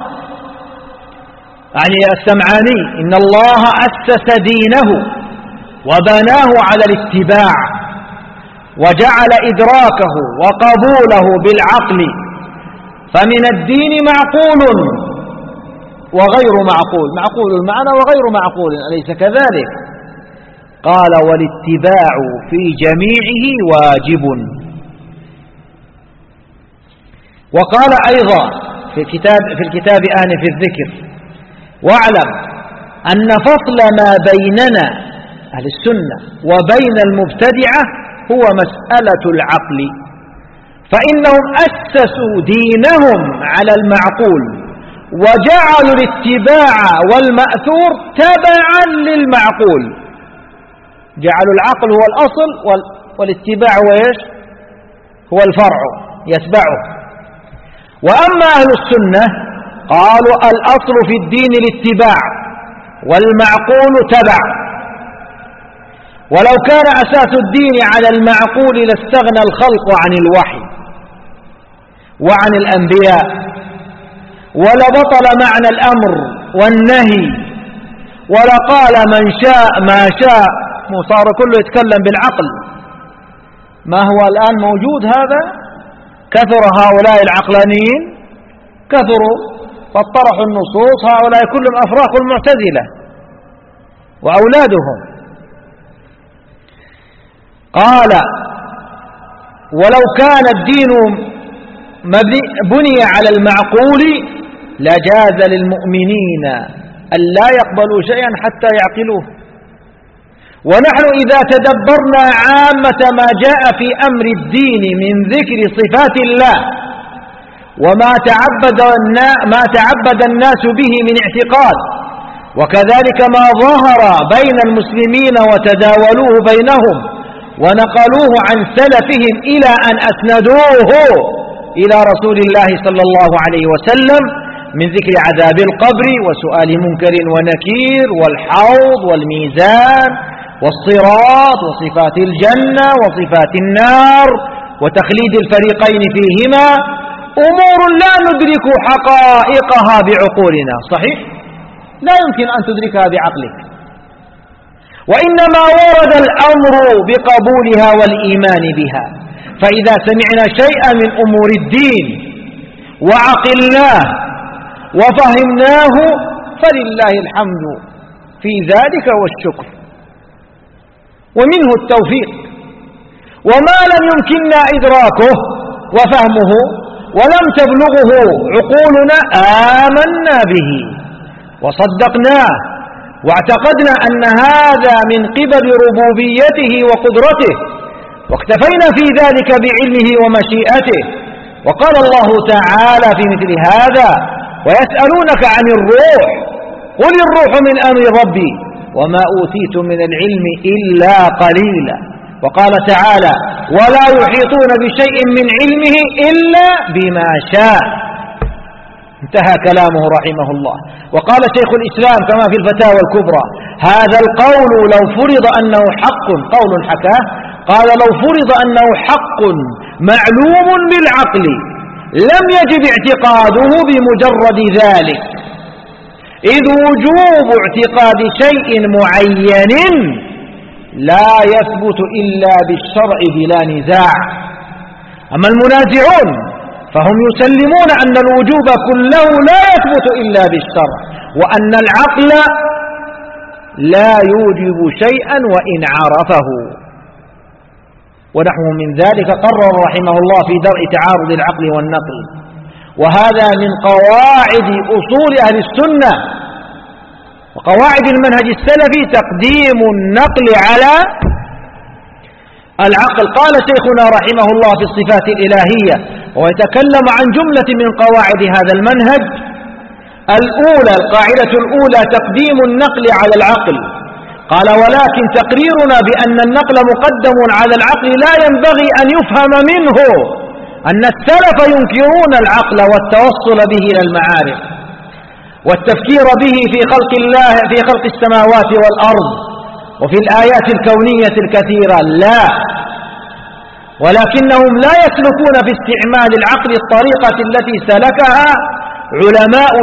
يعني السمعاني: إن الله أسس دينه وبناه على الاتباع، وجعل إدراكه وقبوله بالعقل، فمن الدين معقول وغير معقول، معقول المعنى وغير معقول، أليس كذلك؟ قال: والاتباع في جميعه واجب. وقال أيضا في الكتاب آنف الذكر: واعلم أن فصل ما بيننا أهل السنة وبين المبتدعة هو مسألة العقل، فإنهم أسسوا دينهم على المعقول، وجعلوا الاتباع والمأثور تبعا للمعقول، جعلوا العقل هو الأصل والاتباع هو إيش؟ هو الفرع يتبعه. وأما أهل السنة قالوا: الأصل في الدين الاتباع والمعقول تبع، ولو كان أساس الدين على المعقول لاستغنى الخلق عن الوحي وعن الأنبياء، ولبطل معنى الأمر والنهي، ولقال من شاء ما شاء، صار كله يتكلم بالعقل. ما هو الآن موجود هذا؟ كثر هؤلاء العقلانيين، كثروا فاطرحوا النصوص، هؤلاء كلهم أفراق المعتزلة وأولادهم. قال: ولو كان الدين بني على المعقول لجاز للمؤمنين أن لا يقبلوا شيئا حتى يعقلوه. ونحن إذا تدبرنا عامة ما جاء في أمر الدين من ذكر صفات الله وما تعبد الناس به من اعتقاد، وكذلك ما ظهر بين المسلمين وتداولوه بينهم ونقلوه عن سلفهم إلى أن أسندوه إلى رسول الله صلى الله عليه وسلم من ذكر عذاب القبر وسؤال منكر ونكير والحوض والميزان والصراط وصفات الجنة وصفات النار وتخليد الفريقين فيهما، أمور لا ندرك حقائقها بعقولنا، صحيح؟ لا يمكن أن تدركها بعقلك، وإنما ورد الأمر بقبولها والإيمان بها. فإذا سمعنا شيئا من أمور الدين وعقلناه وفهمناه فلله الحمد في ذلك والشكر، ومنه التوفيق. وما لم يمكننا إدراكه وفهمه ولم تبلغه عقولنا آمنا به وصدقناه واعتقدنا أن هذا من قبل ربوبيته وقدرته، واكتفينا في ذلك بعلمه ومشيئته. وقال الله تعالى في مثل هذا: ويسألونك عن الروح قل الروح من أمر ربي وما أوتيتم من العلم إلا قليلا. وقال تعالى: ولا يحيطون بشيء من علمه إلا بما شاء. انتهى كلامه رحمه الله. وقال شيخ الإسلام كما في الفتاوى الكبرى: هذا القول لو فرض أنه حق، قول حكاه، قال: لو فرض أنه حق معلوم بالعقل لم يجب اعتقاده بمجرد ذلك، إذ وجوب اعتقاد شيء معين لا يثبت إلا بالشرع بلا نزاع. أما المنازعون فهم يسلمون أن الوجوب كله لا يثبت إلا بالشرع، وأن العقل لا يوجب شيئا وإن عرفه. ونحو من ذلك قرر رحمه الله في درء تعارض العقل والنقل، وهذا من قواعد أصول أهل السنة وقواعد المنهج السلفي تقديم النقل على العقل. قال شيخنا رحمه الله في الصفات الإلهية ويتكلم عن جملة من قواعد هذا المنهج: الأولى، القاعدة الأولى تقديم النقل على العقل. قال: ولكن تقريرنا بأن النقل مقدم على العقل لا ينبغي أن يفهم منه أن السلف ينكرون العقل والتوصل به إلى المعارف والتفكير به في خلق الله، في خلق السماوات والأرض وفي الآيات الكونية الكثيرة، لا، ولكنهم لا يسلكون في استعمال العقل الطريقة التي سلكها علماء